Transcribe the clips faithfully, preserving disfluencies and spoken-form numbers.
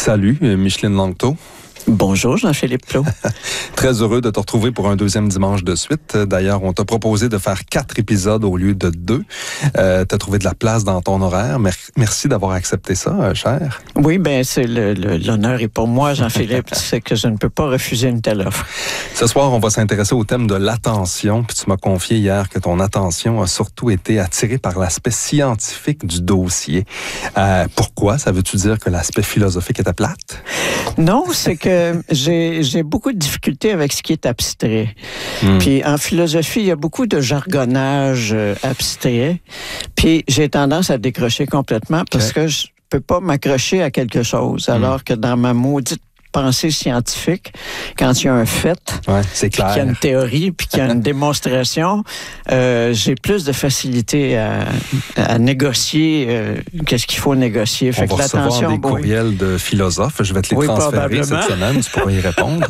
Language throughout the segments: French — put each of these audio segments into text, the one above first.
Salut, Micheline Langto. Bonjour, Jean-Philippe Plot. Très heureux de te retrouver pour un deuxième dimanche de suite. D'ailleurs, on t'a proposé de faire quatre épisodes au lieu de deux. Euh, tu as trouvé de la place dans ton horaire. Merci d'avoir accepté ça, cher. Oui, bien, c'est le, le, l'honneur est pour moi, Jean-Philippe. C'est que je ne peux pas refuser une telle offre. Ce soir, on va s'intéresser au thème de l'attention. Puis tu m'as confié hier que ton attention a surtout été attirée par l'aspect scientifique du dossier. Euh, pourquoi? Ça veut-tu dire que l'aspect philosophique était plate? Non, c'est que j'ai, j'ai beaucoup de difficultés avec ce qui est abstrait. Mm. Puis en philosophie, il y a beaucoup de jargonnage euh, abstrait. Puis j'ai tendance à décrocher complètement parce okay. que je peux pas m'accrocher à quelque chose. Alors mm. que dans ma maudite pensée scientifique, quand il y a un fait, ouais, c'est clair. Qu'il y a une théorie, puis qu'il y a une démonstration, euh, j'ai plus de facilité à, à négocier euh, qu'est-ce qu'il faut négocier. Fait On que va recevoir l'attention, des bon, courriels oui. de philosophes. Je vais te les oui, transférer cette semaine. Tu pourras y répondre.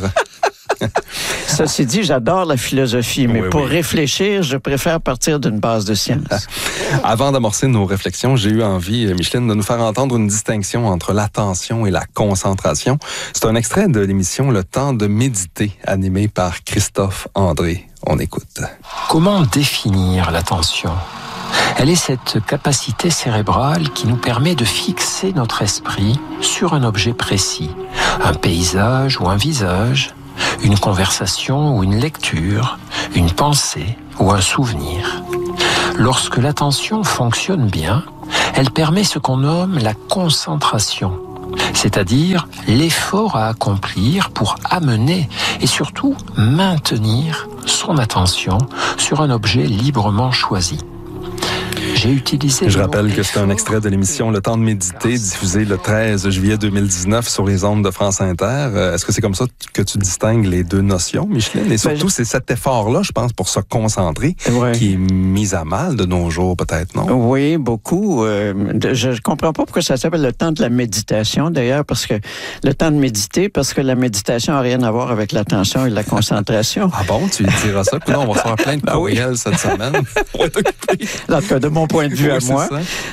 Ceci dit, j'adore la philosophie, mais oui, pour oui. réfléchir, je préfère partir d'une base de science. Avant d'amorcer nos réflexions, j'ai eu envie, Micheline, de nous faire entendre une distinction entre l'attention et la concentration. C'est un extrait de l'émission Le Temps de méditer, animée par Christophe André. On écoute. Comment définir l'attention ? Elle est cette capacité cérébrale qui nous permet de fixer notre esprit sur un objet précis, un paysage ou un visage, une conversation ou une lecture, une pensée ou un souvenir. Lorsque l'attention fonctionne bien, elle permet ce qu'on nomme la concentration, c'est-à-dire l'effort à accomplir pour amener et surtout maintenir son attention sur un objet librement choisi. J'ai utilisé Je rappelle que c'est un extrait de l'émission Le Temps de méditer, diffusée le treize juillet deux mille dix-neuf sur les ondes de France Inter. Est-ce que c'est comme ça que tu distingues les deux notions, Micheline? Et surtout, c'est cet effort-là, je pense, pour se concentrer, ouais. qui est mis à mal de nos jours, peut-être, non? Oui, beaucoup. Euh, je ne comprends pas pourquoi ça s'appelle le temps de la méditation, d'ailleurs, parce que le temps de méditer, parce que la méditation n'a rien à voir avec l'attention et la concentration. Ah bon? Tu diras ça? Puis là, on va faire plein de courriels oui. cette semaine. On va t'occuper. En tout cas, de mon point de vue oui, à moi.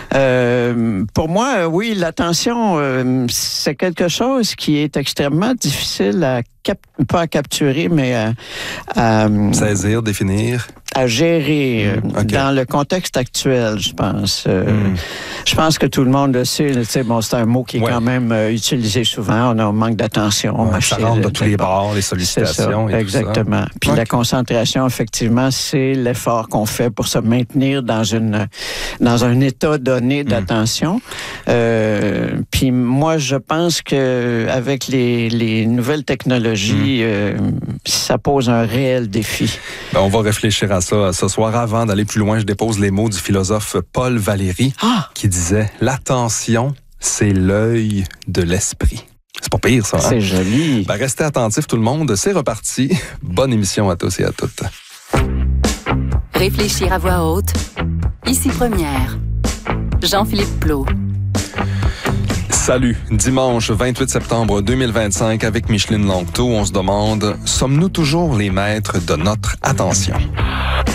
Euh, pour moi, oui, l'attention, euh, c'est quelque chose qui est extrêmement difficile à cap- pas à capturer, mais à, à saisir, définir. À gérer mmh, okay. dans le contexte actuel, je pense. Euh, mmh. Je pense que tout le monde le sait. Tu sais, bon, c'est un mot qui est ouais. quand même euh, utilisé souvent. On a un manque d'attention. Ouais, ça rentre de tous les bords, les sollicitations. C'est ça, et exactement. Tout ça. Puis okay. la concentration, effectivement, c'est l'effort qu'on fait pour se maintenir dans une dans un état donné d'attention. Mmh. Euh, puis moi, je pense que avec les, les nouvelles technologies, mmh. euh, ça pose un réel défi. Ben, on va réfléchir à ça ce soir. Avant d'aller plus loin, je dépose les mots du philosophe Paul Valéry ah! qui disait « L'attention, c'est l'œil de l'esprit ». C'est pas pire, ça. Hein? C'est joli. Ben, restez attentifs, tout le monde. C'est reparti. Bonne émission à tous et à toutes. Réfléchir à voix haute. Ici Première. Jean-Philippe Plot. Salut, dimanche vingt-huit septembre deux mille vingt-cinq avec Micheline Langto, on se demande, sommes-nous toujours les maîtres de notre attention?